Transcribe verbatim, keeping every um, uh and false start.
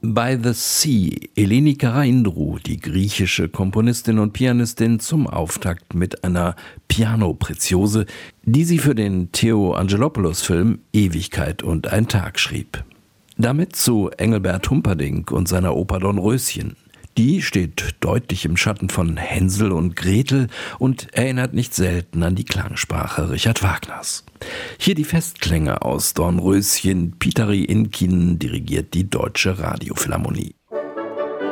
By the Sea, Eleni Karaindrou, die griechische Komponistin und Pianistin, zum Auftakt mit einer Piano-Preziose, die sie für den Theo Angelopoulos-Film Ewigkeit und ein Tag schrieb. Damit zu Engelbert Humperdinck und seiner Oper Dornröschen. Die steht deutlich im Schatten von Hänsel und Gretel und erinnert nicht selten an die Klangsprache Richard Wagners. Hier die Festklänge aus Dornröschen. Pietari Inkin dirigiert die Deutsche Radiophilharmonie.